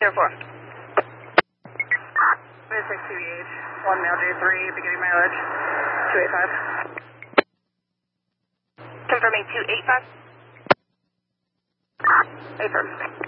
04. 6QEH, 1 male J3, beginning mileage, 285. Confirming 285. Affirm.